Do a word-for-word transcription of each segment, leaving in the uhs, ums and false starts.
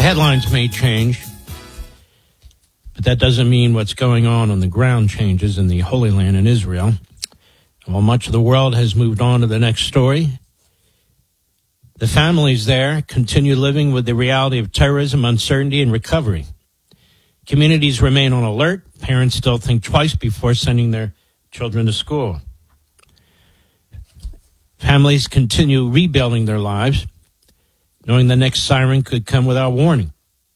headlines may change, but that doesn't mean what's going on on the ground changes in the Holy Land in Israel. While much of the world has moved on to the next story, the families there continue living with the reality of terrorism, uncertainty, and recovery. Communities remain on alert. Parents still think twice before sending their children to school. Families continue rebuilding their lives, knowing the next siren could come without warning.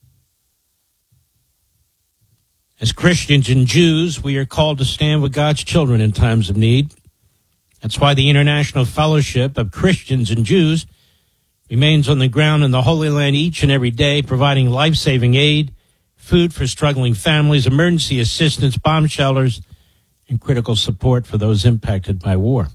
As Christians and Jews, we are called to stand with God's children in times of need. That's why the International Fellowship of Christians and Jews remains on the ground in the Holy Land each and every day, providing life-saving aid, food for struggling families, emergency assistance, bomb shelters, and critical support for those impacted by war.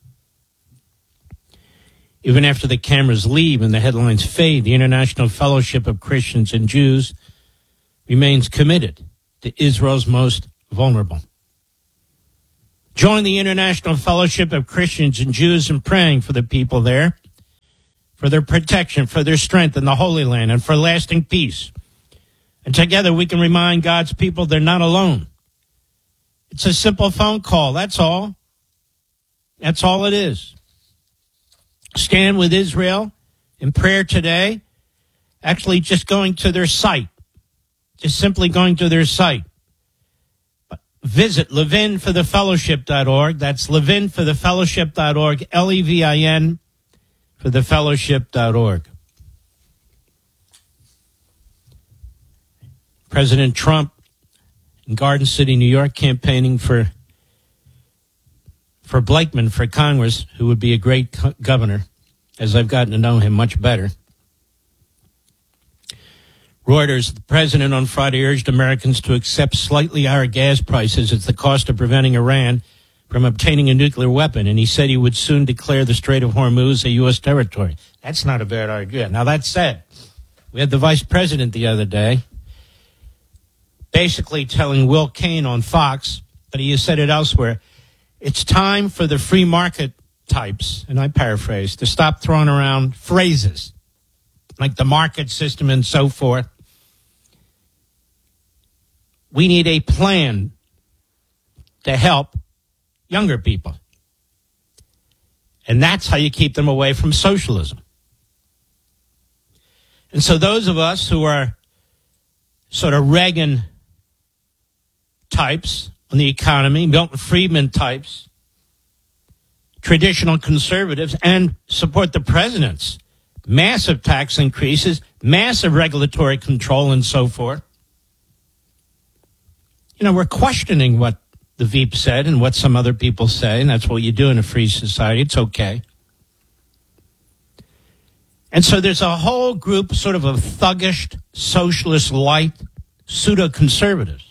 Even after the cameras leave and the headlines fade, the International Fellowship of Christians and Jews remains committed to Israel's most vulnerable. Join the International Fellowship of Christians and Jews in praying for the people there, for their protection, for their strength in the Holy Land, and for lasting peace. And together we can remind God's people they're not alone. It's a simple phone call, that's all. That's all it is. Stand with Israel in prayer today, actually just going to their site, just simply going to their site. Visit levin for the fellowship dot org. That's levin for the fellowship dot org, L E V I N for the fellowship dot org. President Trump in Garden City, New York, campaigning for for Blakeman for Congress, who would be a great co- governor, as I've gotten to know him much better. Reuters, the president on Friday urged Americans to accept slightly higher gas prices as the cost of preventing Iran from obtaining a nuclear weapon, and he said he would soon declare the Strait of Hormuz a U S territory. That's not a bad idea. Now, that said, we had the vice president the other day basically telling Will Cain on Fox, but he has said it elsewhere, it's time for the free market types, and I paraphrase, to stop throwing around phrases like the market system and so forth. We need a plan to help younger people. And that's how you keep them away from socialism. And so those of us who are sort of Reagan types on the economy, Milton Friedman types, traditional conservatives, and support the president's massive tax increases, massive regulatory control, and so forth. You know, we're questioning what the Veep said and what some other people say, and that's what you do in a free society. It's okay. And so there's a whole group sort of of thuggish, socialist, light, pseudo-conservatives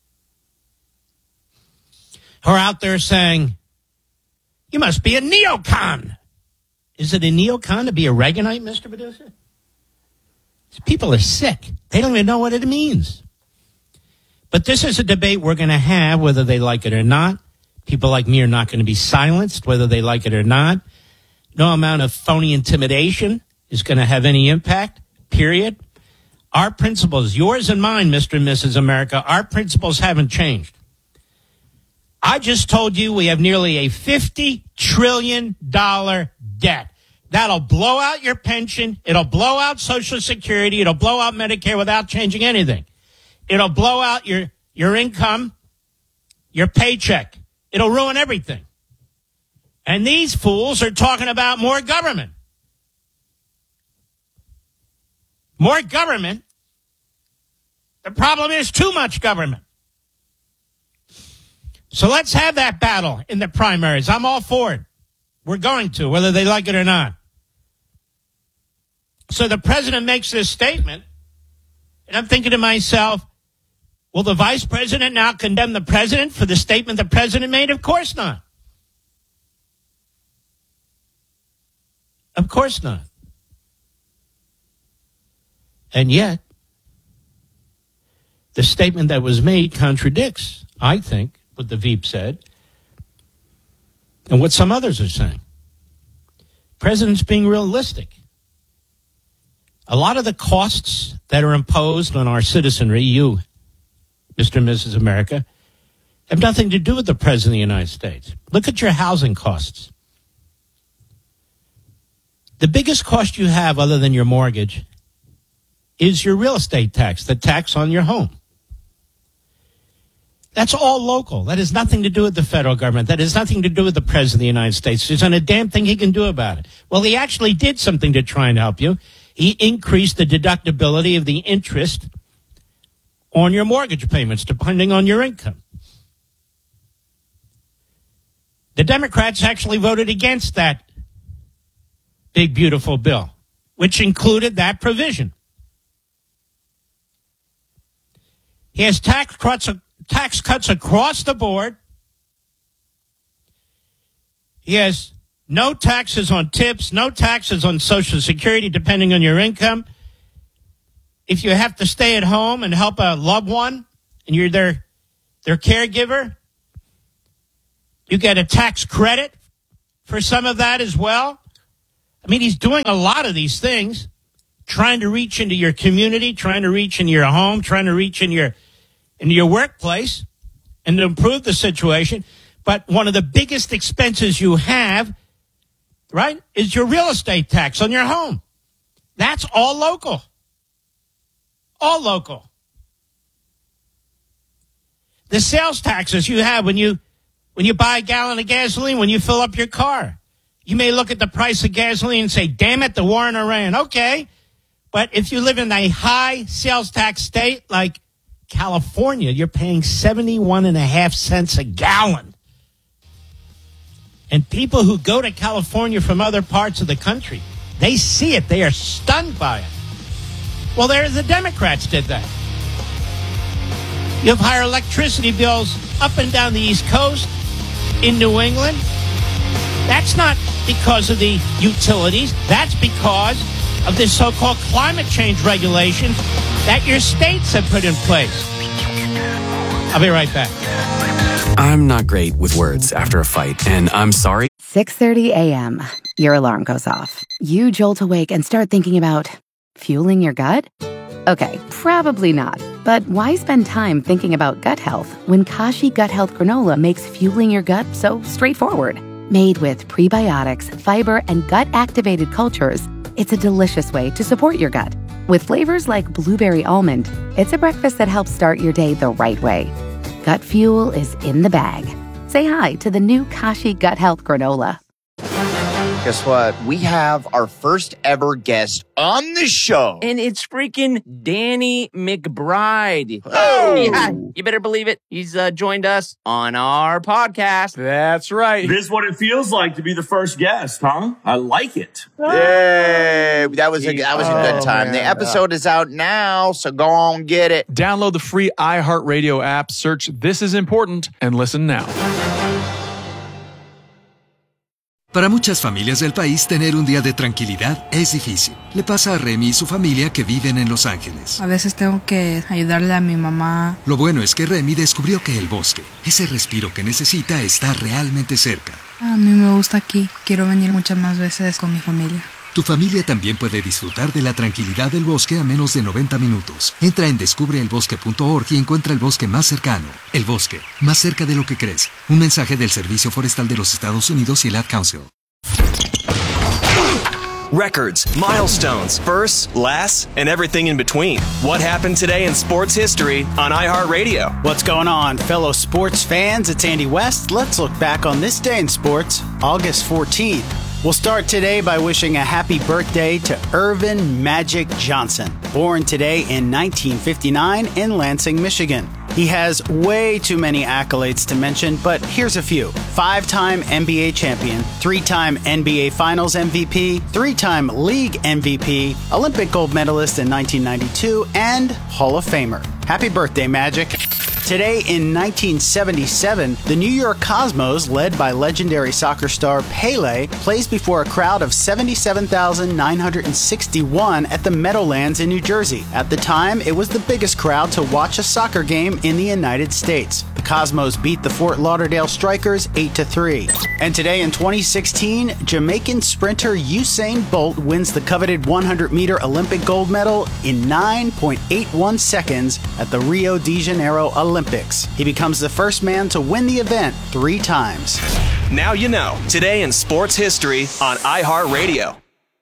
who are out there saying, you must be a neocon. Is it a neocon to be a Reaganite, Mister Producer? These people are sick. They don't even know what it means. But this is a debate we're going to have, whether they like it or not. People like me are not going to be silenced, whether they like it or not. No amount of phony intimidation is going to have any impact, period. Our principles, yours and mine, Mister and Missus America, our principles haven't changed. I just told you we have nearly a fifty trillion dollars debt. That'll blow out your pension. It'll blow out Social Security. It'll blow out Medicare without changing anything. It'll blow out your, your income, your paycheck. It'll ruin everything. And these fools are talking about more government. More government. The problem is too much government. So let's have that battle in the primaries. I'm all for it. We're going to, whether they like it or not. So the president makes this statement, and I'm thinking to myself, will the vice president now condemn the president for the statement the president made? Of course not. Of course not. And yet, the statement that was made contradicts, I think, what the Veep said and what some others are saying. President's being realistic. A lot of the costs that are imposed on our citizenry, you, Mister and Missus America, have nothing to do with the President of the United States. Look at your housing costs. The biggest cost you have other than your mortgage is your real estate tax, the tax on your home. That's all local. That has nothing to do with the federal government. That has nothing to do with the President of the United States. There's not a damn thing he can do about it. Well, he actually did something to try and help you. He increased the deductibility of the interest on your mortgage payments, depending on your income. The Democrats actually voted against that big, beautiful bill, which included that provision. He has tax cuts, tax cuts across the board. He has no taxes on tips, no taxes on Social Security, depending on your income. If you have to stay at home and help a loved one and you're their, their caregiver, you get a tax credit for some of that as well. I mean, he's doing a lot of these things, trying to reach into your community, trying to reach into your home, trying to reach in your into your workplace and to improve the situation. But one of the biggest expenses you have, right, is your real estate tax on your home. That's all local. All local. The sales taxes you have when you when you buy a gallon of gasoline, when you fill up your car. You may look at the price of gasoline and say, damn it, the war in Iran. Okay. But if you live in a high sales tax state like California, you're paying seventy-one and a half cents a gallon. And people who go to California from other parts of the country, they see it. They are stunned by it. Well, there the Democrats did that. You have higher electricity bills up and down the East Coast, in New England. That's not because of the utilities. That's because of this so-called climate change regulations that your states have put in place. I'll be right back. I'm not great with words after a fight, and I'm sorry. six thirty a.m. Your alarm goes off. You jolt awake and start thinking about fueling your gut? Okay, probably not. But why spend time thinking about gut health when Kashi Gut Health Granola makes fueling your gut so straightforward? Made with prebiotics, fiber, and gut-activated cultures, it's a delicious way to support your gut. With flavors like blueberry almond, it's a breakfast that helps start your day the right way. Gut fuel is in the bag. Say hi to the new Kashi Gut Health Granola. Guess what? We have our first ever guest on the show. And it's freaking Danny McBride. Oh! Yeah, you better believe it. He's uh, joined us on our podcast. That's right. This is what it feels like to be the first guest, huh? I like it. Yay! That was a, that was a good Oh, time. man. The episode is out now, so go on get it. Download the free iHeartRadio app, search This Is Important, and listen now. Para muchas familias del país, tener un día de tranquilidad es difícil. Le pasa a Remy y su familia que viven en Los Ángeles. A veces tengo que ayudarle a mi mamá. Lo bueno es que Remy descubrió que el bosque, ese respiro que necesita, está realmente cerca. A mí me gusta aquí. Quiero venir muchas más veces con mi familia. Tu familia también puede disfrutar de la tranquilidad del bosque a menos de noventa minutos. Entra en descubre el bosque punto org y encuentra el bosque más cercano. El bosque, más cerca de lo que crees. Un mensaje del Servicio Forestal de los Estados Unidos y el Ad Council. Records, milestones, firsts, lasts, and everything in between. What happened today in sports history on iHeartRadio? What's going on, fellow sports fans? It's Andy West. Let's look back on this day in sports, August fourteenth. We'll start today by wishing a happy birthday to Irvin Magic Johnson, born today in nineteen fifty-nine in Lansing, Michigan. He has way too many accolades to mention, but here's a few. Five-time N B A champion, three-time N B A Finals M V P, three-time League M V P, Olympic gold medalist in nineteen ninety-two, and Hall of Famer. Happy birthday, Magic. Today in nineteen seventy-seven, the New York Cosmos, led by legendary soccer star Pele, plays before a crowd of seventy-seven thousand nine hundred sixty-one at the Meadowlands in New Jersey. At the time, it was the biggest crowd to watch a soccer game in the United States. The Cosmos beat the Fort Lauderdale Strikers eight to three. And today in twenty sixteen, Jamaican sprinter Usain Bolt wins the coveted one hundred meter Olympic gold medal in nine point eight one seconds at the Rio de Janeiro Olympics. He becomes the first man to win the event three times. Now you know. Today in sports history on iHeartRadio.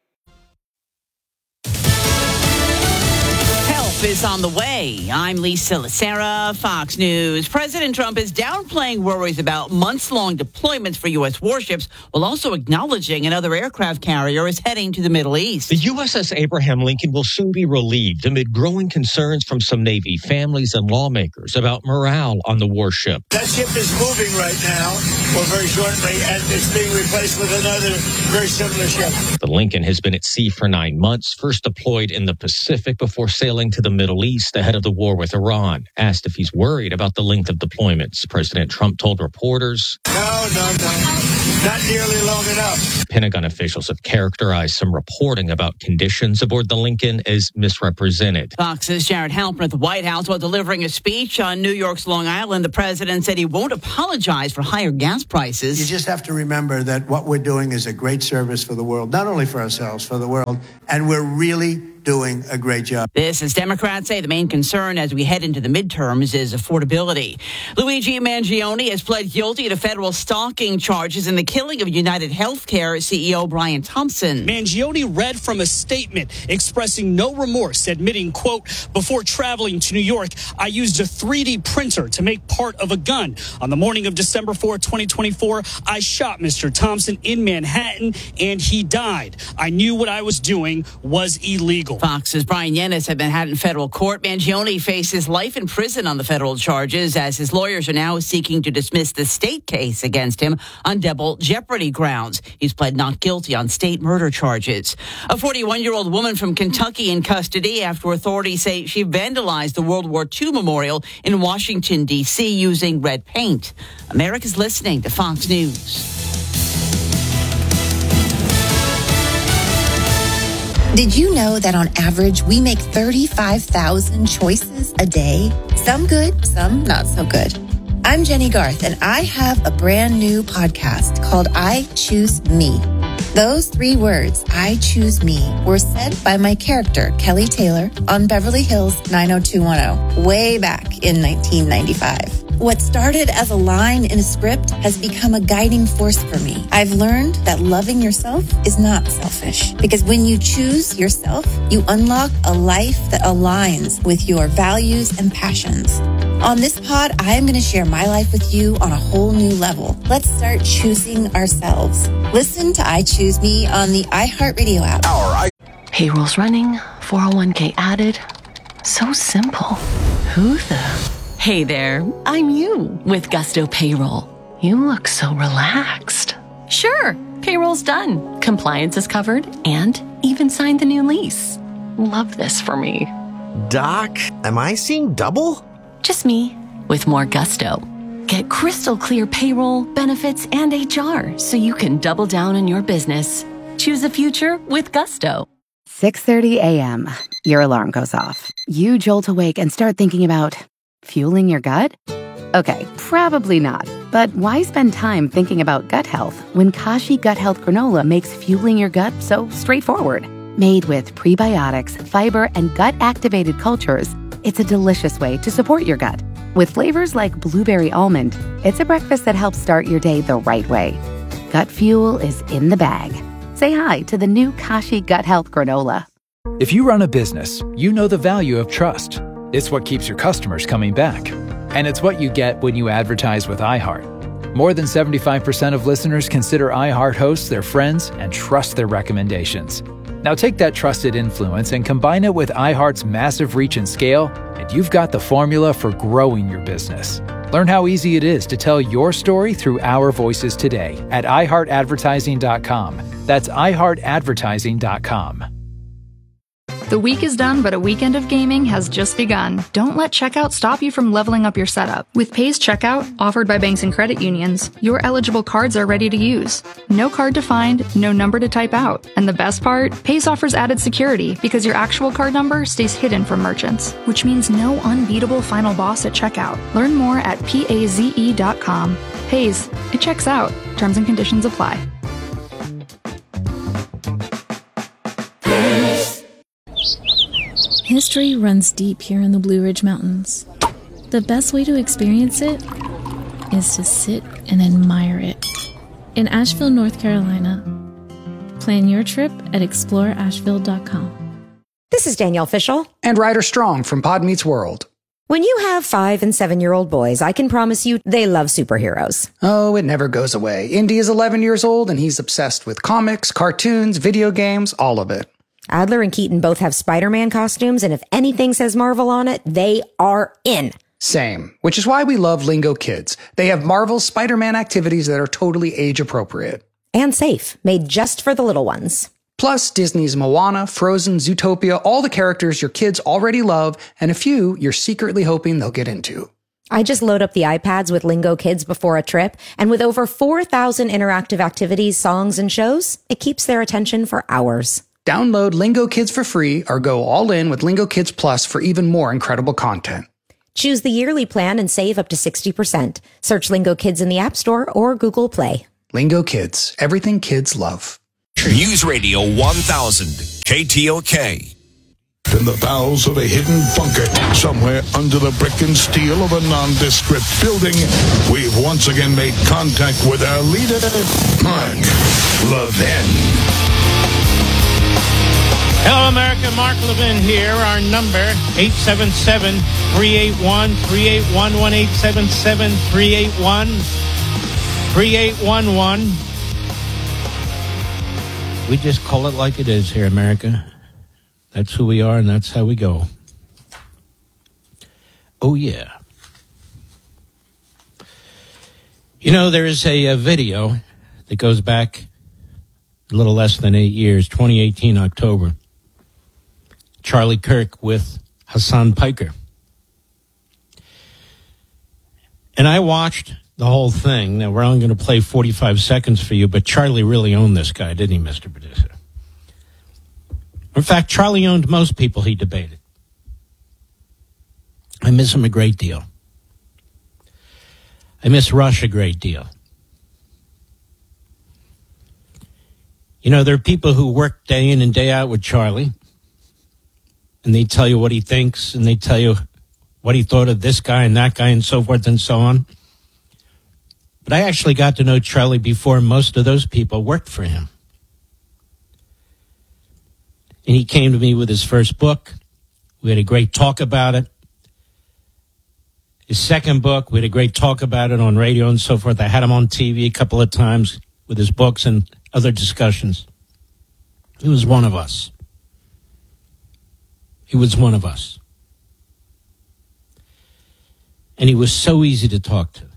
Is on the way. I'm Lisa Lacera, Fox News. President Trump is downplaying worries about months-long deployments for U S warships while also acknowledging another aircraft carrier is heading to the Middle East. The U S S Abraham Lincoln will soon be relieved amid growing concerns from some Navy families and lawmakers about morale on the warship. That ship is moving right now, or very shortly, and it's being replaced with another very similar ship. The Lincoln has been at sea for nine months, first deployed in the Pacific before sailing to the Middle East ahead of the war with Iran. Asked if he's worried about the length of deployments, President Trump told reporters, No, no, no. Not nearly long enough. Pentagon officials have characterized some reporting about conditions aboard the Lincoln as misrepresented. Fox's Jared Halpern at the White House while delivering a speech on New York's Long Island. The president said he won't apologize for higher gas prices. You just have to remember that what we're doing is a great service for the world, not only for ourselves, for the world, and we're really doing a great job. This, as Democrats say, the main concern as we head into the midterms is affordability. Luigi Mangione has pled guilty to federal stalking charges in the killing of United Healthcare C E O Brian Thompson. Mangione read from a statement expressing no remorse, admitting, quote, before traveling to New York, I used a three D printer to make part of a gun. On the morning of December fourth, twenty twenty-four, I shot Mister Thompson in Manhattan and he died. I knew what I was doing was illegal. Fox's Brian Yennis at Manhattan federal court. Mangione faces life in prison on the federal charges as his lawyers are now seeking to dismiss the state case against him on double jeopardy grounds. He's pled not guilty on state murder charges. A forty-one-year-old woman from Kentucky in custody after authorities say she vandalized the World War Two memorial in Washington, D C using red paint. America's listening to Fox News. Did you know that on average, we make thirty-five thousand choices a day? Some good, some not so good. I'm Jenny Garth, and I have a brand new podcast called I Choose Me. Those three words, I choose me, were said by my character, Kelly Taylor, on Beverly Hills nine oh two one oh, way back in nineteen ninety-five. What started as a line in a script has become a guiding force for me. I've learned that loving yourself is not selfish, because when you choose yourself, you unlock a life that aligns with your values and passions. On this pod, I am going to share my life with you on a whole new level. Let's start choosing ourselves. Listen to I Choose Me on the iHeartRadio app. All right. Payroll's running, four oh one k added. So simple. Who the... Hey there, I'm you with Gusto Payroll. You look so relaxed. Sure, payroll's done. Compliance is covered and even signed the new lease. Love this for me. Doc, am I seeing double? Just me with more Gusto. Get crystal clear payroll, benefits, and H R so you can double down on your business. Choose a future with Gusto. six thirty a.m. Your alarm goes off. You jolt awake and start thinking about fueling your gut? Okay, probably not. But why spend time thinking about gut health when Kashi Gut Health Granola makes fueling your gut so straightforward? Made with prebiotics, fiber, and gut-activated cultures, it's a delicious way to support your gut. With flavors like blueberry almond, it's a breakfast that helps start your day the right way. Gut fuel is in the bag. Say hi to the new Kashi Gut Health Granola. If you run a business, you know the value of trust. It's what keeps your customers coming back. And it's what you get when you advertise with iHeart. More than seventy-five percent of listeners consider iHeart hosts their friends and trust their recommendations. Now take that trusted influence and combine it with iHeart's massive reach and scale, and you've got the formula for growing your business. Learn how easy it is to tell your story through our voices today at i heart advertising dot com. That's i heart advertising dot com. The week is done, but a weekend of gaming has just begun. Don't let checkout stop you from leveling up your setup. With Pays Checkout, offered by banks and credit unions, your eligible cards are ready to use. No card to find, no number to type out. And the best part? Pays offers added security because your actual card number stays hidden from merchants, which means no unbeatable final boss at checkout. Learn more at paze dot com. Pays. It checks out. Terms and conditions apply. History runs deep here in the Blue Ridge Mountains. The best way to experience it is to sit and admire it. In Asheville, North Carolina. Plan your trip at explore asheville dot com. This is Danielle Fishel. And Ryder Strong from Pod Meets World. When you have five and seven-year-old boys, I can promise you they love superheroes. Oh, it never goes away. Indy is eleven years old, and he's obsessed with comics, cartoons, video games, all of it. Adler and Keaton both have Spider-Man costumes, and if anything says Marvel on it, they are in. Same, which is why we love Lingo Kids. They have Marvel's Spider-Man activities that are totally age-appropriate. And safe, made just for the little ones. Plus, Disney's Moana, Frozen, Zootopia, all the characters your kids already love, and a few you're secretly hoping they'll get into. I just load up the iPads with Lingo Kids before a trip, and with over four thousand interactive activities, songs, and shows, it keeps their attention for hours. Download Lingo Kids for free or go all in with Lingo Kids Plus for even more incredible content. Choose the yearly plan and save up to sixty percent. Search Lingo Kids in the App Store or Google Play. Lingo Kids, everything kids love. News Radio one thousand, K T O K. In the bowels of a hidden bunker, somewhere under the brick and steel of a nondescript building, we've once again made contact with our leader, Mark Levin. Hello, America. Mark Levin here. Our number, eight seven seven, three eight one, three eight one one, eight seven seven, three eight one, three eight one one. We just call it like it is here, America. That's who we are, and that's how we go. Oh, yeah. You know, there is a, a video that goes back a little less than eight years, twenty eighteen, October. Charlie Kirk with Hassan Piker. And I watched the whole thing. Now, we're only going to play forty-five seconds for you, but Charlie really owned this guy, didn't he, Mister Producer? In fact, Charlie owned most people he debated. I miss him a great deal. I miss Rush a great deal. You know, there are people who work day in and day out with Charlie, and they tell you what he thinks, and they tell you what he thought of this guy and that guy and so forth and so on. But I actually got to know Charlie before most of those people worked for him. And he came to me with his first book. We had a great talk about it. His second book, we had a great talk about it on radio and so forth. I had him on T V a couple of times with his books and other discussions. He was one of us. He was one of us. And he was so easy to talk to.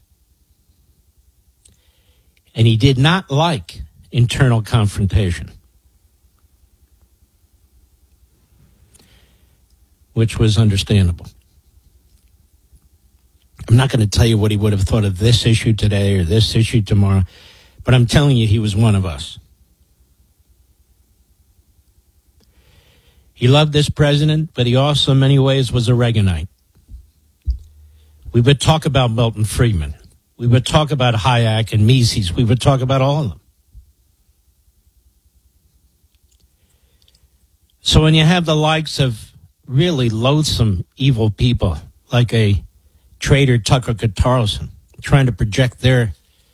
And he did not like internal confrontation, which was understandable. I'm not going to tell you what he would have thought of this issue today or this issue tomorrow, but I'm telling you he was one of us. He loved this president, but he also in many ways was a Reaganite. We would talk about Milton Friedman. We would talk about Hayek and Mises. We would talk about all of them. So when you have the likes of really loathsome, evil people like a traitor Tucker Carlson trying to project their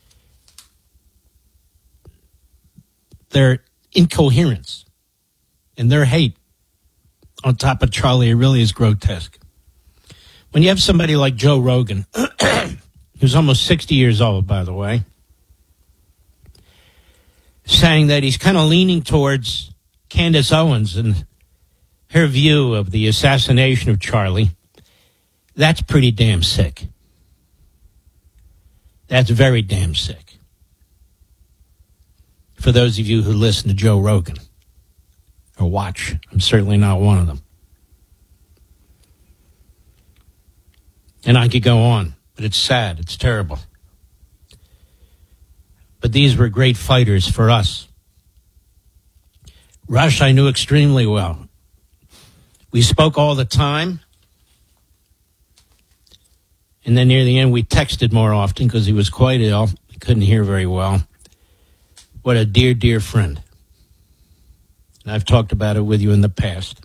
their incoherence and their hate on top of Charlie, it really is grotesque. When you have somebody like Joe Rogan, who's almost sixty years old, by the way, saying that he's kind of leaning towards Candace Owens and her view of the assassination of Charlie, that's pretty damn sick. That's very damn sick. For those of you who listen to Joe Rogan or watch. I'm certainly not one of them. And I could go on, but it's sad. It's terrible. But these were great fighters for us. Rush I knew extremely well. We spoke all the time. And then near the end, we texted more often because he was quite ill. He couldn't hear very well. What a dear, dear friend. And I've talked about it with you in the past.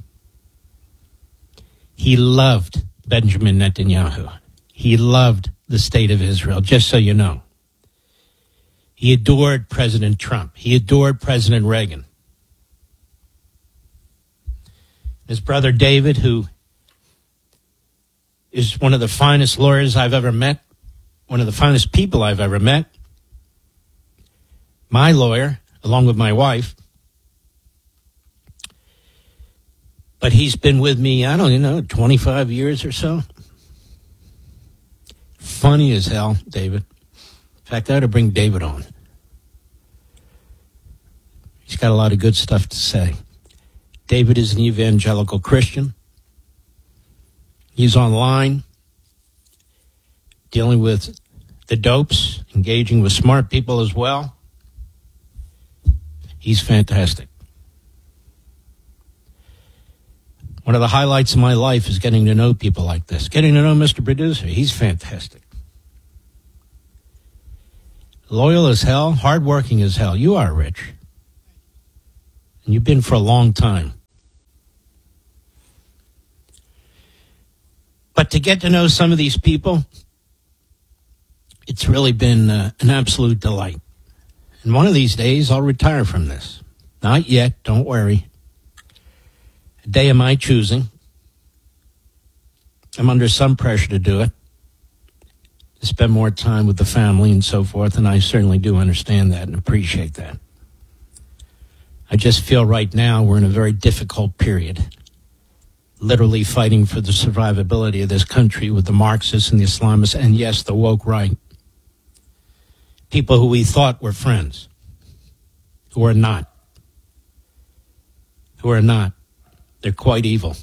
He loved Benjamin Netanyahu. He loved the state of Israel, just so you know. He adored President Trump. He adored President Reagan. His brother David, who is one of the finest lawyers I've ever met, one of the finest people I've ever met, my lawyer, along with my wife. But he's been with me, I don't even know, twenty-five years or so. Funny as hell, David. In fact, I ought to bring David on. He's got a lot of good stuff to say. David is an evangelical Christian. He's online, dealing with the dopes, engaging with smart people as well. He's fantastic. One of the highlights of my life is getting to know people like this. Getting to know Mister Producer. He's fantastic. Loyal as hell, hardworking as hell. You are, Rich. And you've been for a long time. But to get to know some of these people, it's really been uh, an absolute delight. And one of these days, I'll retire from this. Not yet, don't worry. A day of my choosing. I'm under some pressure to do it, to spend more time with the family and so forth, and I certainly do understand that and appreciate that. I just feel right now we're in a very difficult period, literally fighting for the survivability of this country with the Marxists and the Islamists, and yes, the woke right. People who we thought were friends, who are not. Who are not. They're quite evil.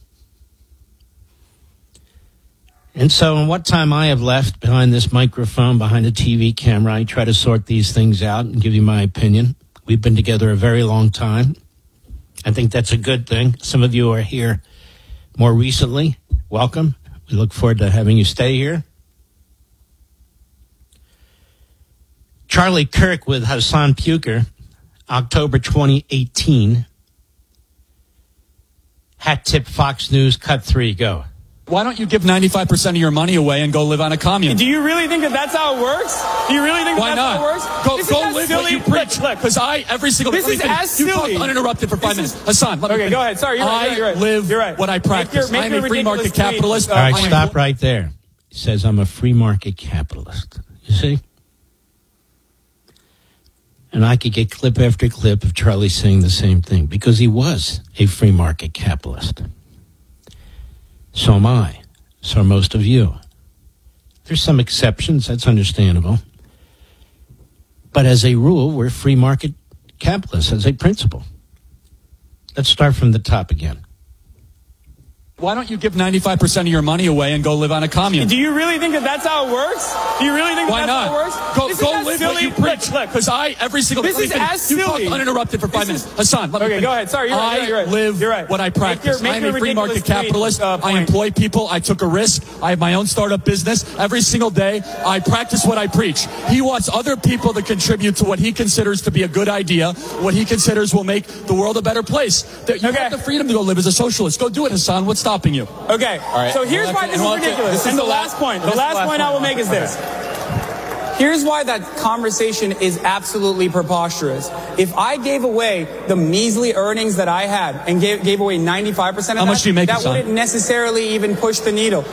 And so in what time I have left behind this microphone, behind a T V camera, I try to sort these things out and give you my opinion. We've been together a very long time. I think that's a good thing. Some of you are here more recently. Welcome. We look forward to having you stay here. Charlie Kirk with Hassan Puker, October twenty eighteen. Hat tip Fox News, cut three, go. Why don't you give ninety-five percent of your money away and go live on a commune? Do you really think that that's how it works? Do you really think Why that that's not? how it works? Go, this go is live silly. what you preach. Because I, every single This is thing, as you silly. talk uninterrupted for five This minutes. is- Hassan, let me Okay, finish. go ahead. Sorry, you're right, I you're right. live You're right. what I Make your- practice. make I'm your a free market ridiculous capitalist. tweet. All right, I am- stop right there. He says I'm a free market capitalist. You see? And I could get clip after clip of Charlie saying the same thing because he was a free market capitalist. So am I. So are most of you. There's some exceptions. That's understandable. But as a rule, we're free market capitalists as a principle. Let's start from the top again. Why don't you give ninety-five percent of your money away and go live on a commune? Do you really think that that's how it works? Do you really think that Why that's not? how it works? Go, This go is as live silly. what you preach. Look, look. Because I, every single This let me is finish. as You silly. talk uninterrupted for five This minutes. is- Hassan, let me Okay, finish. go ahead. Sorry, you're right, I you're right. live You're right. what I Make practice. your- make I'm your a free market ridiculous tweet, capitalist. uh, I point. employ people. I took a risk. I have my own startup business. Every single day, I practice what I preach. He wants other people to contribute to what he considers to be a good idea, what he considers will make the world a better place. That you Okay. have the freedom to go live as a socialist. Go do it, Hassan. What's stopping you? Okay, right. so here's Well, why that's- this is and we'll- ridiculous. this is And the the last last- point, the this is last the last point I will point. make is this. Here's why that conversation is absolutely preposterous. If I gave away the measly earnings that I had and gave, gave away ninety-five percent of How that, much do you make, that Hassan? wouldn't necessarily even push the needle.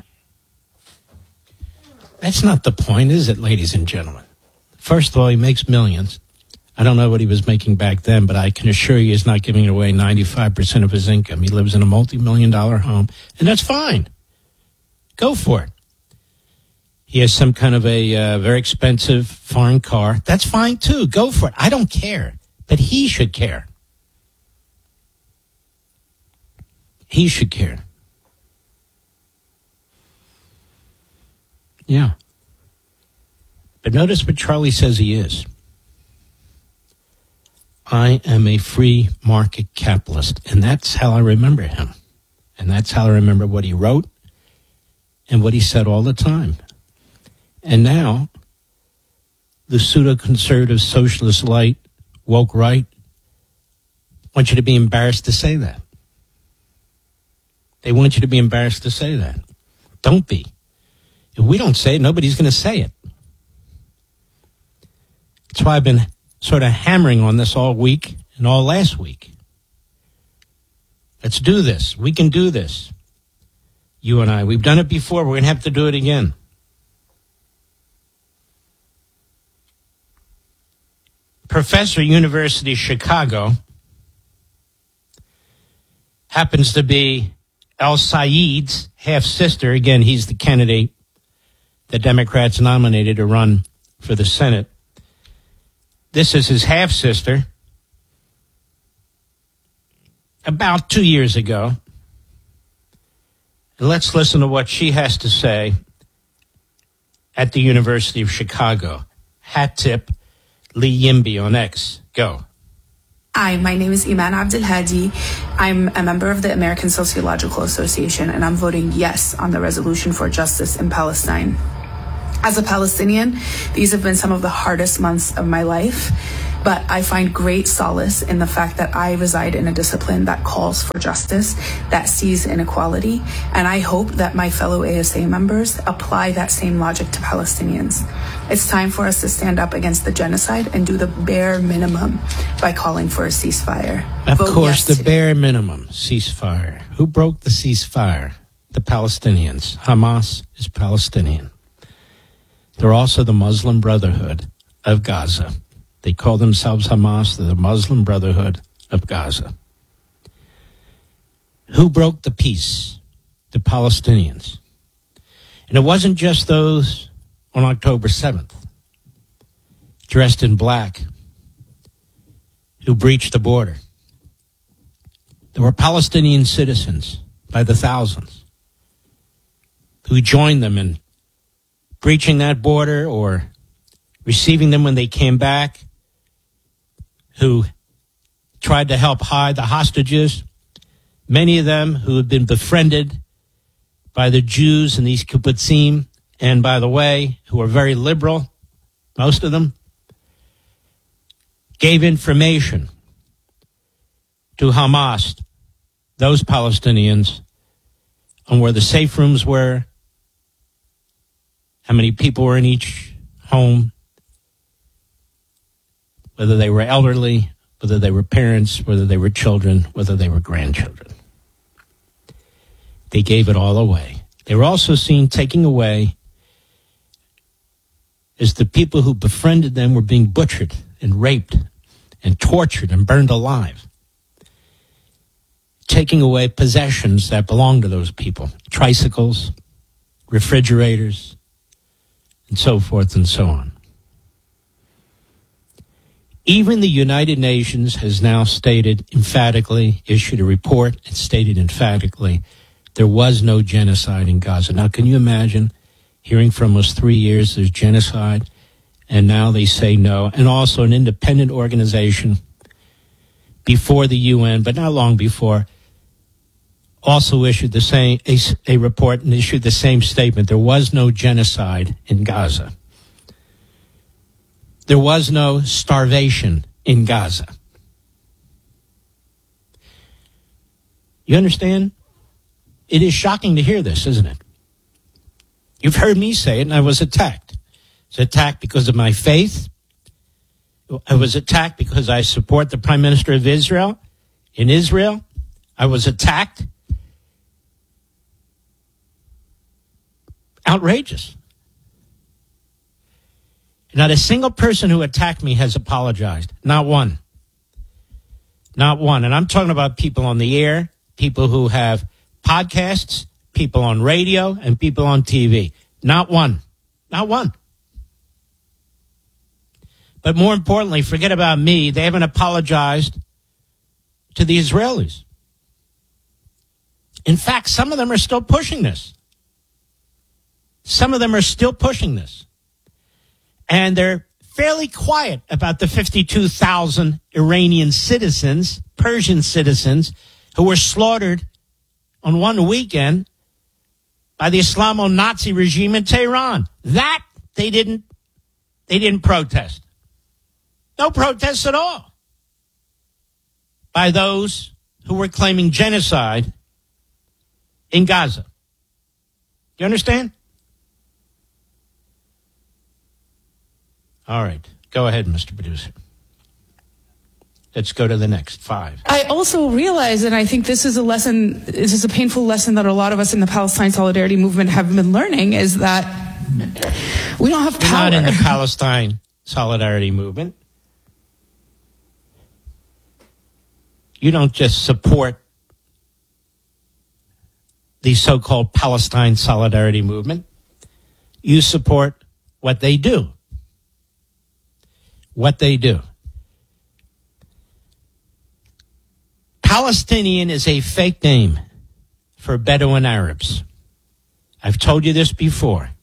That's not the point, is it, ladies and gentlemen? First of all, he makes millions. I don't know what he was making back then, but I can assure you he's not giving away ninety-five percent of his income. He lives in a multi-million dollar home, and that's fine. Go for it. He has some kind of a uh, very expensive foreign car. That's fine, too. Go for it. I don't care. But he should care. He should care. Yeah. But notice what Charlie says he is. I am a free market capitalist. And that's how I remember him. And that's how I remember what he wrote and what he said all the time. And now, the pseudo-conservative socialist light, woke right, want you to be embarrassed to say that. They want you to be embarrassed to say that. Don't be. If we don't say it, nobody's going to say it. That's why I've been sort of hammering on this all week and all last week. Let's do this. We can do this. You and I. We've done it before. We're going to have to do it again. Professor, University of Chicago, happens to be El Sayed's half-sister. Again, he's the candidate the Democrats nominated to run for the Senate. This is his half-sister. About two years ago. And let's listen to what she has to say at the University of Chicago. Hat tip, Lee Yimby on X. Go. Hi, my name is Iman Abdelhadi. I'm a member of the American Sociological Association, and I'm voting yes on the resolution for justice in Palestine. As a Palestinian, these have been some of the hardest months of my life, but I find great solace in the fact that I reside in a discipline that calls for justice, that sees inequality, and I hope that my fellow A S A members apply that same logic to Palestinians. It's time for us to stand up against the genocide and do the bare minimum by calling for a ceasefire. Of Vote course, yes the bare minimum, ceasefire. Who broke the ceasefire? The Palestinians. Hamas is Palestinian. They're also the Muslim Brotherhood of Gaza. They call themselves Hamas. They're the Muslim Brotherhood of Gaza. Who broke the peace? The Palestinians. And it wasn't just those on October seventh, dressed in black, who breached the border. There were Palestinian citizens by the thousands who joined them in breaching that border or receiving them when they came back, who tried to help hide the hostages, many of them who had been befriended by the Jews in these kibbutzim, and by the way, who are very liberal, most of them, gave information to Hamas, those Palestinians, on where the safe rooms were, how many people were in each home, whether they were elderly, whether they were parents, whether they were children, whether they were grandchildren. They gave it all away. They were also seen taking away as the people who befriended them were being butchered and raped and tortured and burned alive, taking away possessions that belonged to those people, tricycles, refrigerators, and so forth and so on. Even the United Nations has now stated emphatically, issued a report and stated emphatically, there was no genocide in Gaza. Now, can you imagine hearing for almost three years there's genocide, and now they say no? And also an independent organization before the U N, but not long before, also issued the same a, a report and issued the same statement. There was no genocide in Gaza. There was no starvation in Gaza. You understand? It is shocking to hear this, isn't it? You've heard me say it, and I was attacked. I was attacked because of my faith. I was attacked because I support the Prime Minister of Israel in Israel. I was attacked. Outrageous. Not a single person who attacked me has apologized. Not one. Not one. And I'm talking about people on the air, people who have podcasts, people on radio, and people on T V. Not one. Not one. But more importantly, forget about me. They haven't apologized to the Israelis. In fact, some of them are still pushing this. Some of them are still pushing this. And they're fairly quiet about the fifty-two thousand Iranian citizens, Persian citizens, who were slaughtered on one weekend by the Islamo-Nazi regime in Tehran. That they didn't, they didn't protest. No protests at all by those who were claiming genocide in Gaza. Do you understand? All right. Go ahead, Mister Producer. Let's go to the next five. I also realize, and I think this is a lesson, this is a painful lesson that a lot of us in the Palestine Solidarity Movement have been learning, is that we don't have power. You're not in the Palestine Solidarity Movement. You don't just support the so-called Palestine Solidarity Movement. You support what they do. What they do. Palestinian is a fake name for Bedouin Arabs. I've told you this before.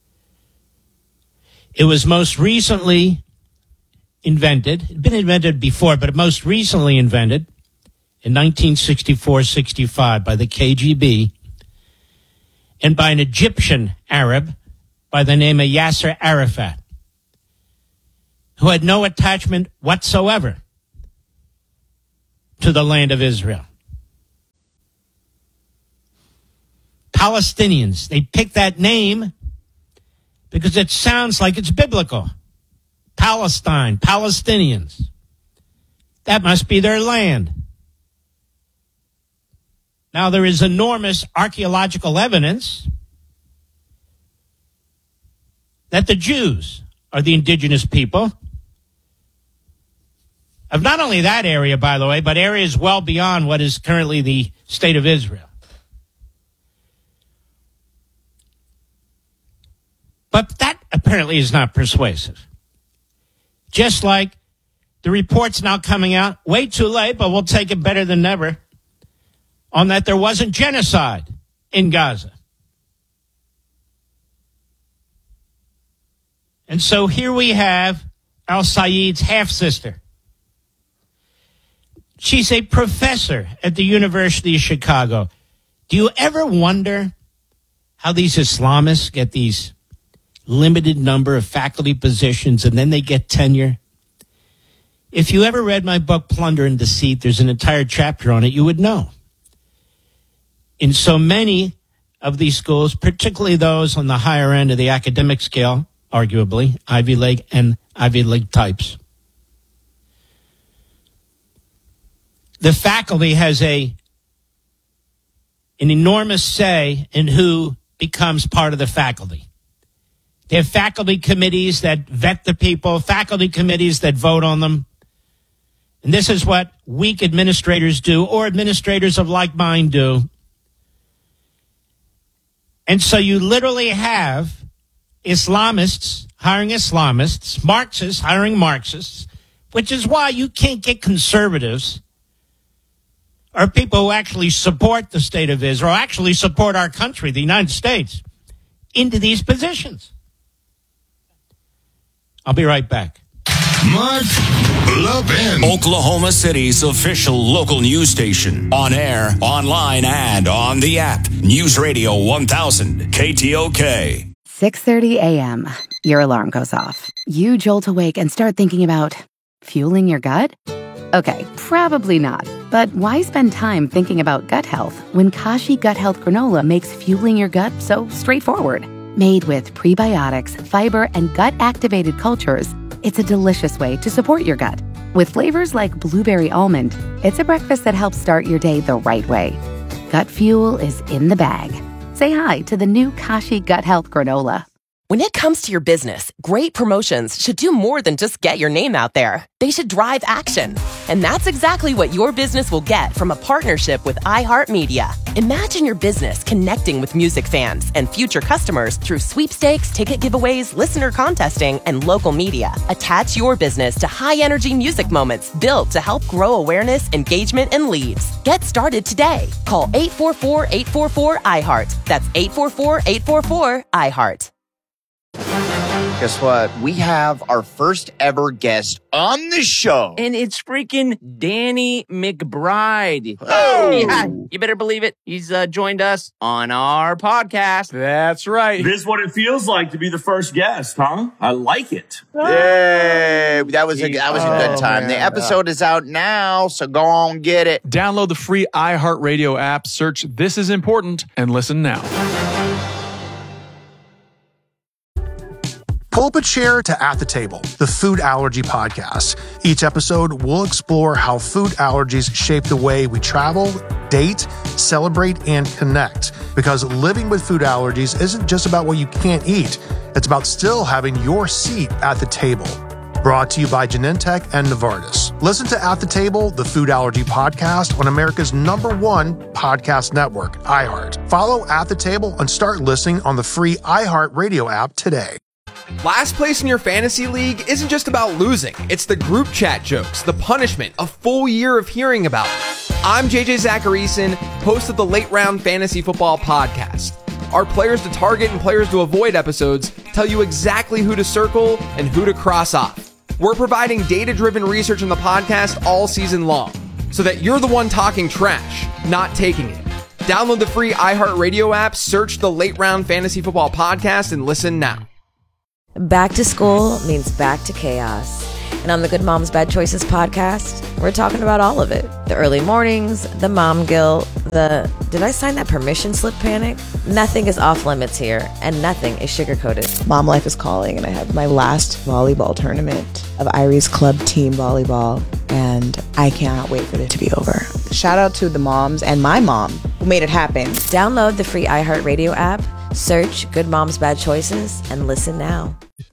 It was most recently invented, it had been invented before, but most recently invented in nineteen sixty-four sixty-five by the K G B and by an Egyptian Arab by the name of Yasser Arafat, who had no attachment whatsoever to the land of Israel. Palestinians, they picked that name because it sounds like it's biblical. Palestine, Palestinians. That must be their land. Now, there is enormous archaeological evidence that the Jews are the indigenous people of not only that area, by the way, but areas well beyond what is currently the state of Israel. But that apparently is not persuasive. Just like the reports now coming out, way too late, but we'll take it better than never, on that there wasn't genocide in Gaza. And so here we have al-Sayed's half-sister. She's a professor at the University of Chicago. Do you ever wonder how these Islamists get these limited number of faculty positions and then they get tenure? If you ever read my book, Plunder and Deceit, there's an entire chapter on it, you would know. In so many of these schools, particularly those on the higher end of the academic scale, arguably, Ivy League and Ivy League types, the faculty has a an enormous say in who becomes part of the faculty. They have faculty committees that vet the people, faculty committees that vote on them. And this is what weak administrators do, or administrators of like mind do. And so you literally have Islamists hiring Islamists, Marxists hiring Marxists, which is why you can't get conservatives or people who actually support the state of Israel, actually support our country, the United States, into these positions. I'll be right back. Mark Levin. Oklahoma City's official local news station. On air, online, and on the app. News Radio one thousand K T O K. six thirty a.m. Your alarm goes off. You jolt awake and start thinking about fueling your gut? Okay, probably not. But why spend time thinking about gut health when Kashi Gut Health Granola makes fueling your gut so straightforward? Made with prebiotics, fiber, and gut-activated cultures, it's a delicious way to support your gut. With flavors like blueberry almond, it's a breakfast that helps start your day the right way. Gut fuel is in the bag. Say hi to the new Kashi Gut Health Granola. When it comes to your business, great promotions should do more than just get your name out there. They should drive action. And that's exactly what your business will get from a partnership with iHeartMedia. Imagine your business connecting with music fans and future customers through sweepstakes, ticket giveaways, listener contesting, and local media. Attach your business to high-energy music moments built to help grow awareness, engagement, and leads. Get started today. Call eight four four, eight four four, I heart. That's eight four four, eight four four, I heart. Guess what? We have our first ever guest on the show. And it's freaking Danny McBride. Oh! Yeah, you better believe it. He's uh, joined us on our podcast. That's right. This is what it feels like to be the first guest, huh? I like it. Yay! That was a, that was a good Oh, time. man. The episode is out now, so go on get it. Download the free iHeartRadio app, search This Is Important, and listen now. Pull up a chair to At the Table, the food allergy podcast. Each episode, we'll explore how food allergies shape the way we travel, date, celebrate, and connect. Because living with food allergies isn't just about what you can't eat. It's about still having your seat at the table. Brought to you by Genentech and Novartis. Listen to At the Table, the food allergy podcast on America's number one podcast network, iHeart. Follow At the Table and start listening on the free iHeartRadio app today. Last place in your fantasy league isn't just about losing. It's the group chat jokes, the punishment, a full year of hearing about it. I'm J J Zacharyson, host of the Late Round Fantasy Football Podcast. Our players to target and players to avoid episodes tell you exactly who to circle and who to cross off. We're providing data-driven research in the podcast all season long, so that you're the one talking trash, not taking it. Download the free iHeartRadio app, search the Late Round Fantasy Football Podcast, and listen now. Back to school means back to chaos. And on the Good Moms Bad Choices podcast, we're talking about all of it. The early mornings, the mom guilt, the did I sign that permission slip panic? Nothing is off limits here, and nothing is sugar-coated. Mom life is calling, and I have my last volleyball tournament of Irie's Club Team Volleyball, and I cannot wait for it to be over. Shout out to the moms and my mom who made it happen. Download the free iHeartRadio app, search Good Moms Bad Choices, and listen now.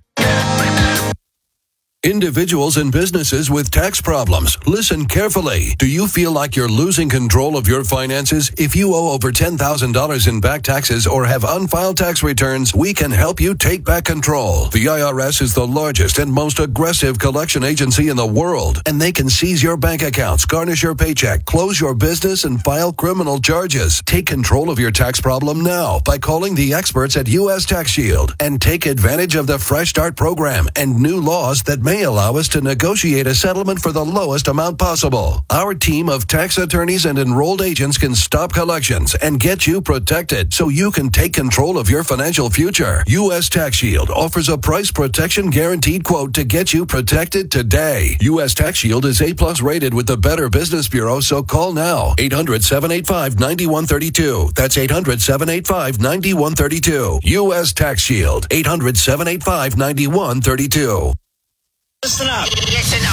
Individuals and businesses with tax problems, listen carefully. Do you feel like you're losing control of your finances? If you owe over ten thousand dollars in back taxes or have unfiled tax returns, we can help you take back control. The I R S is the largest and most aggressive collection agency in the world, and they can seize your bank accounts, garnish your paycheck, close your business, and file criminal charges. Take control of your tax problem now by calling the experts at U S Tax Shield and take advantage of the Fresh Start program and new laws that may allow us to negotiate a settlement for the lowest amount possible. Our team of tax attorneys and enrolled agents can stop collections and get you protected so you can take control of your financial future. U S Tax Shield offers a price protection guaranteed quote to get you protected today. U S Tax Shield is A plus rated with the Better Business Bureau, so call now. eight hundred, seven eight five, nine one three two. That's eight hundred, seven eight five, nine one three two. U S Tax Shield. eight hundred, seven eight five, nine one three two. Listen up. Listen up.